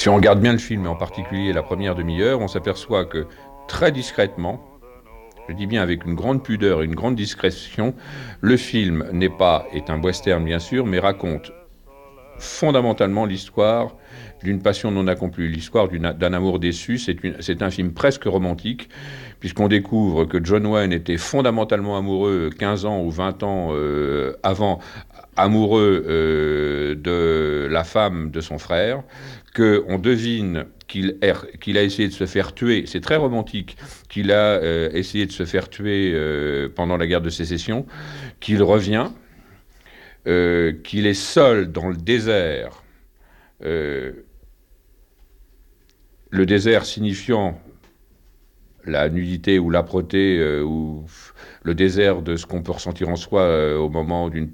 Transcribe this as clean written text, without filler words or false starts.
Si on regarde bien le film, et en particulier la première demi-heure, on s'aperçoit que très discrètement, je dis bien avec une grande pudeur et une grande discrétion, le film est un western bien sûr, mais raconte fondamentalement l'histoire d'une passion non accomplie, l'histoire d'un amour déçu. C'est un film presque romantique, puisqu'on découvre que John Wayne était fondamentalement amoureux 15 ans ou 20 ans avant, amoureux de la femme de son frère, qu'on devine qu'il a essayé de se faire tuer, c'est très romantique, qu'il a essayé de se faire tuer pendant la guerre de sécession, qu'il revient, qu'il est seul dans euh, le désert signifiant la nudité ou l'âpreté, ou le désert de ce qu'on peut ressentir en soi au moment